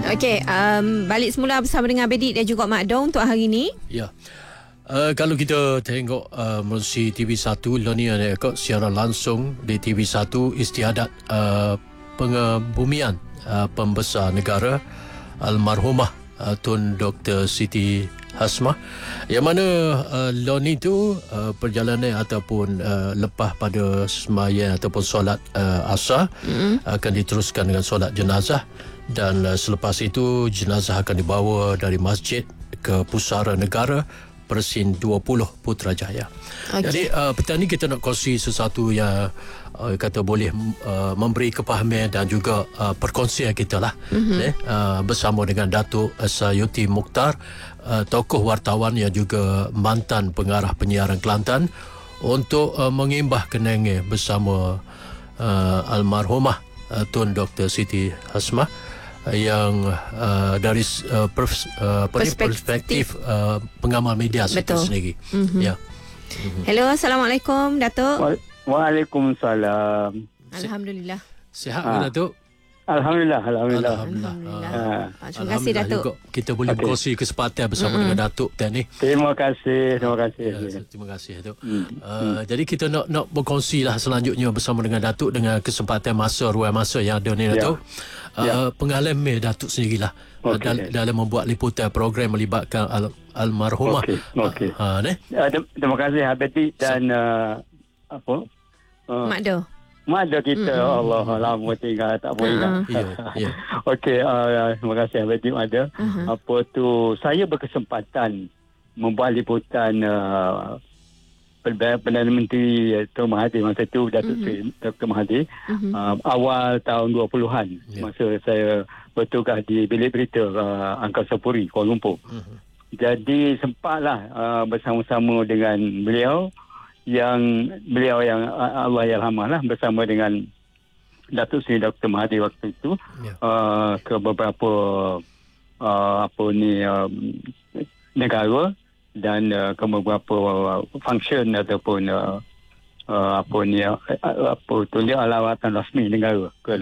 Okey, balik semula bersama dengan Bedik dan juga Mak Dong untuk hari ini. Ya. Kalau kita tengok melalui TV1, ni ada siaran langsung di TV1 istiadat pengebumian pembesar negara almarhumah Tun Dr. Siti Hasmah, yang mana Loni itu perjalanan ataupun lepas pada sembahyang ataupun solat asar akan diteruskan dengan solat jenazah, dan selepas itu jenazah akan dibawa dari masjid ke Pusara Negara Persin 20 Putrajaya. Okay. Jadi petang ni kita nak kongsi sesuatu yang kata boleh memberi kepahaman dan juga perkongsian kita lah bersama dengan Datuk Sayuti Mukhtar, tokoh wartawan yang juga mantan pengarah penyiaran Kelantan, untuk mengimbah kenangan bersama almarhumah Tun Dr. Siti Hasmah yang dari perspektif pengamal media itu sendiri. Ya. Hello, Assalamualaikum Datuk. Waalaikumsalam. Alhamdulillah. Sihat ke Datuk? Alhamdulillah. Terima kasih Datuk. Juga kita boleh berkongsi kesempatan bersama dengan Datuk ni. Terima kasih. Terima kasih Datuk. Jadi kita nak berkongsi lah selanjutnya bersama dengan Datuk dengan kesempatan ruang masa yang ada ni Datuk. Pengalaman Datuk sendirilah dalam membuat liputan program melibatkan almarhumah. Okey. Terima kasih Habibti dan Mak Do kita. Allah lama tinggal tak boleh ingat. Ya. Okey, terima kasih Habibti Mak Do. Saya berkesempatan membuat liputan Perdana Menteri Tun Mahathir masa itu, Datuk Seri Dr. Mahathir, awal tahun 2000-an, masa saya bertugas di bilik berita Angkasa Puri, Kuala Lumpur. Jadi sempatlah bersama-sama dengan beliau yang Allah yarhamah lah, bersama dengan Datuk Seri Dr. Mahathir waktu itu ke beberapa negara dan ke beberapa function ataupun lawatan rasmi negara ke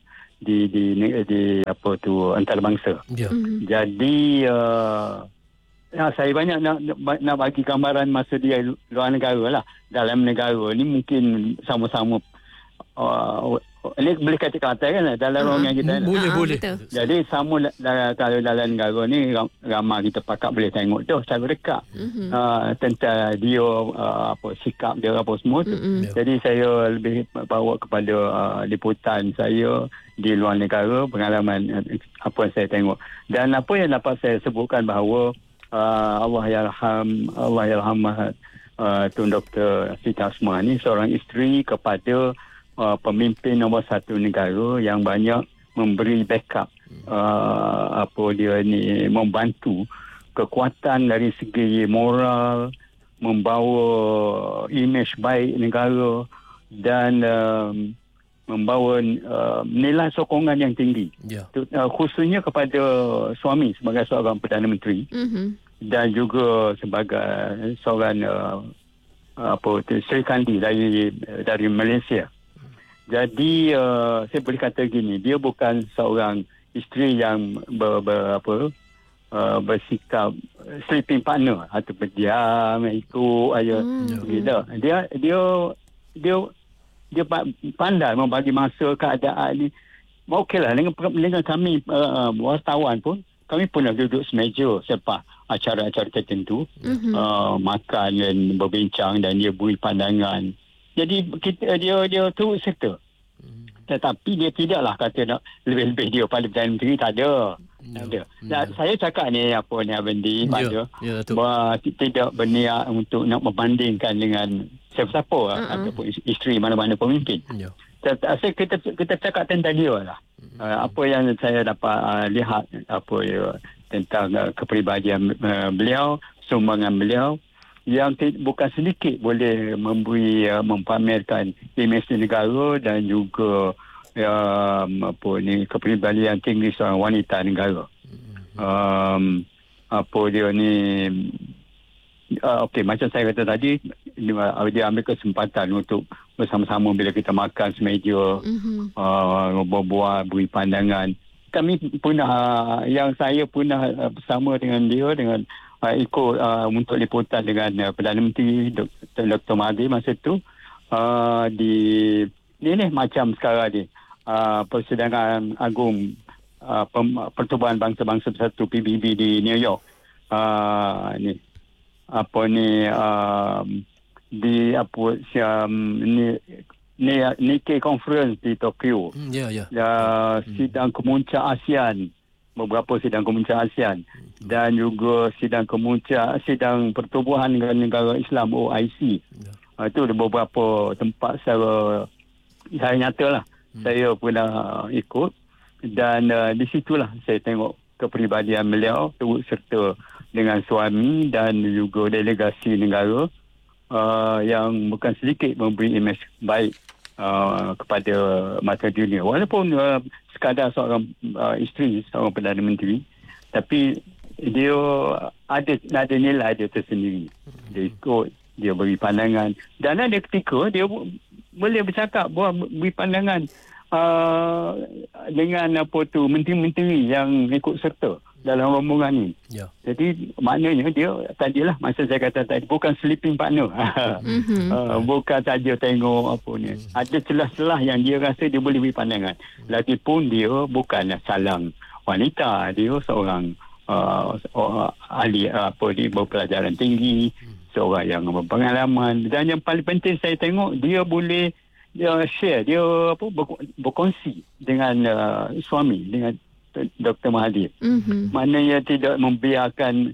di antarabangsa. Jadi saya banyak nak bagi gambaran masa dia luar negara lah. Dalam negara ni mungkin sama-sama ini boleh kata-kata kan dalam ruangan kita. Boleh. Jadi sama kalau dalam negara ni ramai kita pakat boleh tengok tu secara dekat tentang dia sikap dia apa semua tu. Jadi saya lebih bawa kepada liputan saya di luar negara, pengalaman apa yang saya tengok. Dan apa yang dapat saya sebutkan bahawa Allah yarhamah Tun Dr. Siti Hasmah ni seorang isteri kepada pemimpin nombor satu negara yang banyak memberi backup membantu kekuatan dari segi moral, membawa imej baik negara dan membawa nilai sokongan yang tinggi, khususnya kepada suami sebagai seorang Perdana Menteri dan juga sebagai seorang Sri Kandi dari Malaysia. Jadi saya boleh kata gini, dia bukan seorang isteri yang bersikap sleeping partner atau berdiam ikut aja gitu. Dia pandai membagi masa keadaan ni. Okeylah dengan kami wartawan pun, kami pernah duduk semeja selepas acara-acara tertentu, makan dan berbincang, dan dia beri pandangan. Jadi dia turut serta. Tetapi dia tidaklah kata nak lebih-lebih dia pada Perdana Menteri, tak ada. Saya cakap ni Avendi pada bahawa tidak berniat untuk nak membandingkan dengan siapa-siapa ataupun isteri mana-mana pemimpin. Kita cakap tentang dia lah. Apa yang saya dapat lihat tentang kepribadian beliau, sumbangan beliau yang bukan sedikit boleh mempamerkan imej negara dan juga kepribadian tinggi seorang wanita negara. Macam saya kata tadi, dia ambil kesempatan untuk bersama-sama bila kita makan semeja, berbual, beri pandangan. kami pernah yang saya pernah bersama dengan dia dengan ikut untuk liputan dengan Perdana Menteri Dr. Mahathir masa tu di ni macam sekarang ni Persidangan Agung Pertubuhan Bangsa-Bangsa Bersatu PBB di New York di Nikkei Conference di Tokyo. Sidang kemuncak ASEAN, beberapa sidang kemuncak ASEAN dan juga sidang pertubuhan negara Islam OIC. Itu ada beberapa tempat secara saya nyatalah saya pernah ikut dan di situlah saya tengok kepribadian beliau turut serta dengan suami dan juga delegasi negara yang bukan sedikit memberi imej baik kepada mata dunia. Walaupun sekadar seorang isteri, seorang Perdana Menteri, tapi dia ada nilai dia tersendiri. Dia ikut, dia beri pandangan dan ada ketika dia boleh bercakap, beri pandangan dengan menteri-menteri yang ikut serta dalam rombongan ni. Jadi maknanya dia tadilah masa saya kata tadi bukan sleeping partner. Bukan saja tengok ada celah-celah yang dia rasa dia boleh beri pandangan. Lagipun dia bukanlah salang wanita, dia seorang ahli berpelajaran tinggi, seorang yang berpengalaman dan yang paling penting saya tengok dia boleh share, dia berkongsi dengan suami, dengan Dr. Mahathir. Maknanya tidak membiarkan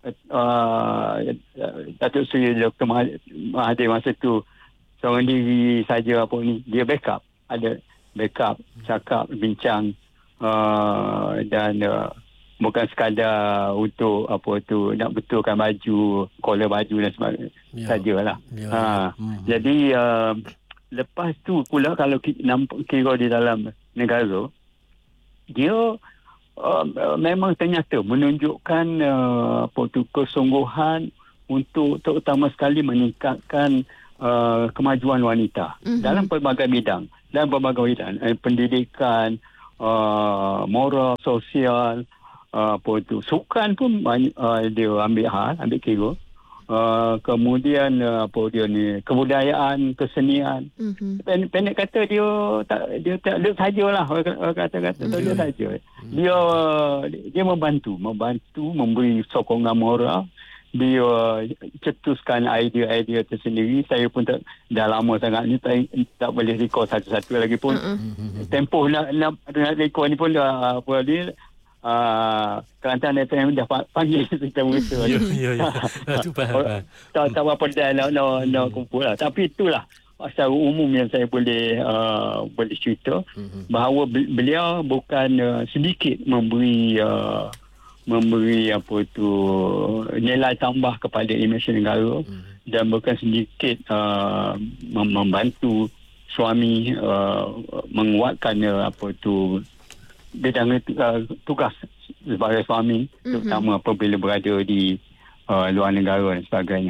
Datuk Seri Dr. Mahathir masa tu seorang diri saja dia backup, ada backup, cakap, bincang dan bukan sekadar untuk nak betulkan baju, collar baju dan sebagainya sajalah. Jadi lepas tu pula kalau kira di dalam negara, dia memang ternyata menunjukkan kesungguhan untuk terutama sekali meningkatkan kemajuan wanita dalam pelbagai bidang, pendidikan, moral, sosial, sukan pun dia ambil kira. Kemudian kebudayaan, kesenian. Pendek kata dia sajalah kata dia saja. Dia membantu memberi sokongan moral. Dia cetuskan idea-idea tersendiri. Saya pun dah lama sangat ni tak boleh recall satu-satu lagi pun. Tempoh nak recall ni pun dah Kelantan FM dah panggil kita muka. Tu faham. Tak apa dah nak kumpul lah. Tapi itulah secara umum yang saya boleh cerita bahawa beliau bukan sedikit memberi nilai tambah kepada imej negara dan bukan sedikit membantu suami menguatkan bidang tugas sebagai suami, terutama apabila berada di luar negara dan sebagainya.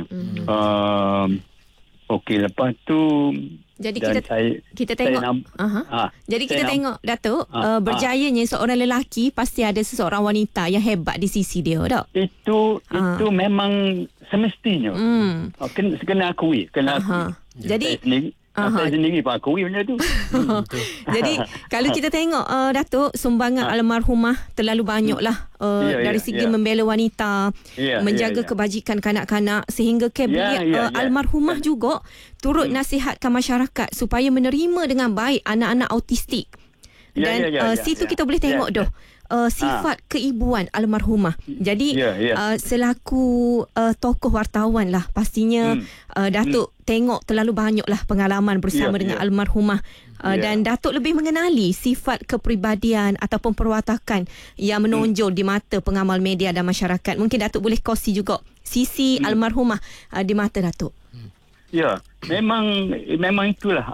Okey, lepas tu jadi kita tengok tengok Datuk, berjayanya seorang lelaki pasti ada seseorang wanita yang hebat di sisi dia, tak? Itu memang semestinya. Kena akui. Jadi saya sendiri pun akui benda tu. Jadi kalau kita tengok Datuk, sumbangan almarhumah terlalu banyaklah dari segi membela wanita, menjaga kebajikan kanak-kanak, sehingga almarhumah juga turut nasihatkan masyarakat supaya menerima dengan baik anak-anak autistik. Dan situ kita boleh tengok sifat keibuan almarhumah. Jadi selaku tokoh wartawan lah, pastinya Datuk tengok terlalu banyaklah pengalaman bersama dengan almarhumah. Dan Datuk lebih mengenali sifat kepribadian ataupun perwatakan yang menonjol di mata pengamal media dan masyarakat. Mungkin Datuk boleh kongsi juga sisi almarhumah di mata Datuk. Ya, memang itulah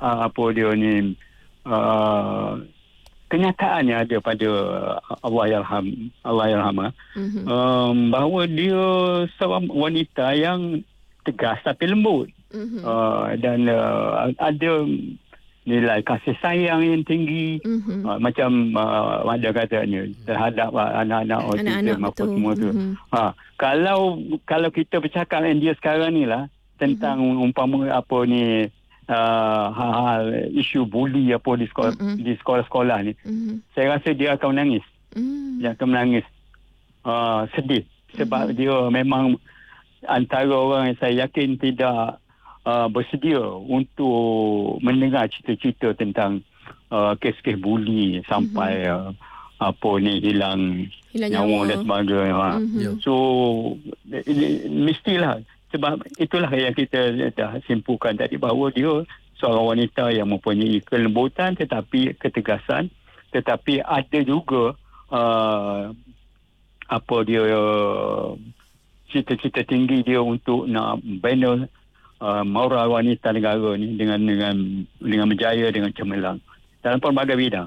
kenyataannya ada pada Allahyarhamah, bahawa dia seorang wanita yang tegas tapi lembut, dan ada nilai kasih sayang yang tinggi, macam ada katanya terhadap anak-anak autism apa semua tu. Kalau kita bercakap dengan dia sekarang ni lah tentang umpama apa ni hal-hal isu buli apa di sekolah-sekolah ni, saya rasa dia akan menangis. Dia akan menangis, sedih sebab dia memang antara orang yang saya yakin tidak bersedia untuk mendengar cerita-cerita tentang kes-kes buli sampai hilang nyawa dan sebagainya. So mestilah, sebab itulah yang kita dah simpulkan tadi, bahawa dia seorang wanita yang mempunyai kelembutan tetapi ketegasan, tetapi ada juga cita-cita tinggi dia untuk nak bina moral wanita negara ni dengan berjaya, dengan cemerlang dalam pelbagai bidang.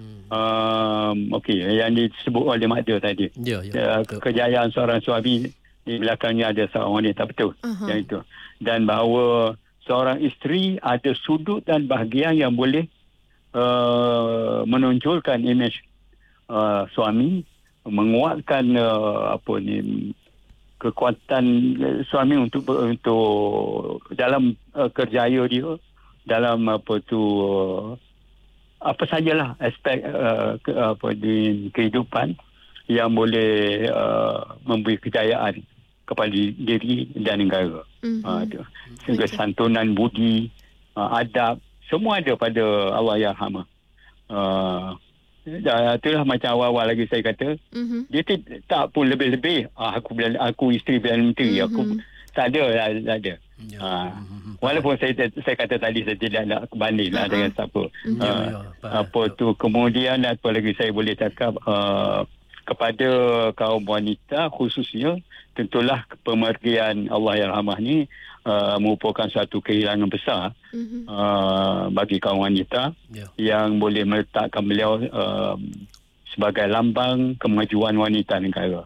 Yang disebut oleh Mak Dia tadi. Kejayaan seorang suami, di belakangnya ada seorang wanita, betul. Yang itu. Dan bahawa seorang isteri ada sudut dan bahagian yang boleh menonjolkan imej suami, menguatkan kekuatan suami untuk dalam kerjaya dia, dalam apa sajalah aspek di kehidupan yang boleh memberi kejayaan kepada diri dan negara. Sehingga santunan, budi, adab, semua ada pada Allahyarhamah. Itulah macam awal-awal lagi saya kata, dia tak pun lebih-lebih aku isteri Perdana Menteri, aku tak ada. Walaupun saya kata tadi saya tidak nak banding lah dengan siapa. Kemudian apa lagi saya boleh cakap, kepada kaum wanita khususnya, tentulah pemergian Allahyarhamah ni merupakan satu kehilangan besar bagi kaum wanita yang boleh meletakkan beliau sebagai lambang kemajuan wanita negara.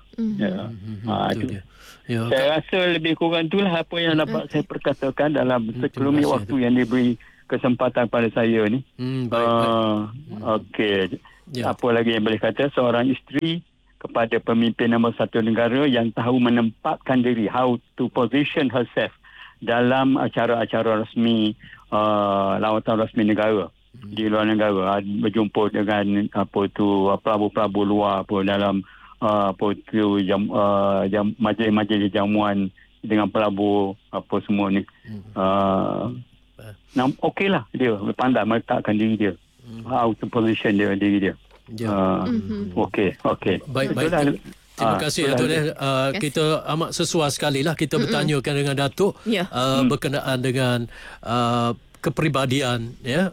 Saya rasa lebih kurang itulah apa yang dapat saya perkatakan dalam sekelumit waktu yang diberi kesempatan pada saya ni. Apa lagi yang boleh kata, seorang isteri kepada pemimpin nombor satu negara yang tahu menempatkan diri, how to position herself dalam acara-acara rasmi, lawatan rasmi negara di luar negara, berjumpa dengan pelabur-pelabur luar dalam majlis-majlis jamuan dengan pelabur semua ni. Okeylah, dia pandai meletakkan diri dia, how to position diri dia. Okey. Baik. Terima kasih Datuk. Kita amat sesuai sekali lah kita bertanyakan dengan Datuk berkenaan dengan kepribadian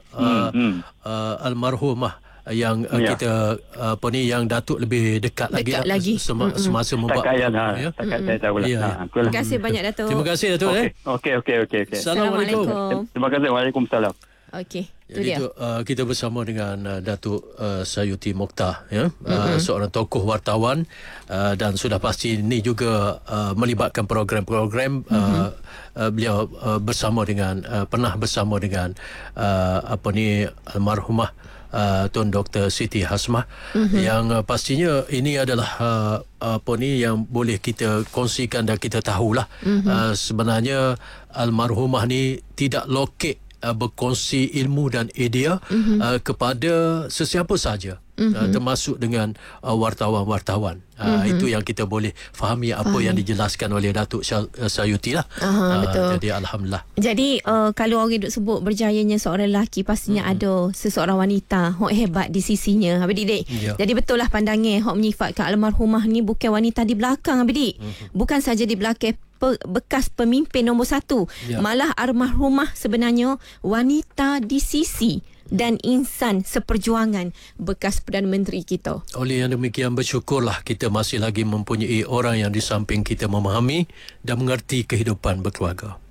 almarhumah yang kita yang Datuk lebih dekat lagi semasa membuat. Terima kasih banyak Datuk. Terima kasih Datuk. Okey. Assalamualaikum. Terima kasih. Waalaikumsalam. Okey. Jadi kita bersama dengan Datuk Sayuti Mokhtar, seorang tokoh wartawan, dan sudah pasti ini juga melibatkan program-program. Beliau pernah bersama dengan almarhumah Tun Dr. Siti Hasmah, yang pastinya ini adalah yang boleh kita kongsikan dan kita tahulah. Sebenarnya almarhumah ni tidak lokek berkongsi ilmu dan idea kepada sesiapa saja, termasuk dengan wartawan-wartawan. Itu yang kita boleh fahami apa yang dijelaskan oleh Datuk Sayuti lah. Betul. Jadi Alhamdulillah. Jadi kalau orang duk sebut berjayanya seorang lelaki, pastinya ada seseorang wanita hebat di sisinya, Abang-Dik. Jadi betul lah pandangan hok menyifatkan almarhumah ni bukan wanita di belakang, Abang-Dik. Bukan saja di belakang bekas pemimpin nombor satu, malah almarhumah sebenarnya wanita di sisi dan insan seperjuangan bekas Perdana Menteri kita. Oleh yang demikian, bersyukurlah kita masih lagi mempunyai orang yang di samping kita memahami dan mengerti kehidupan berkeluarga.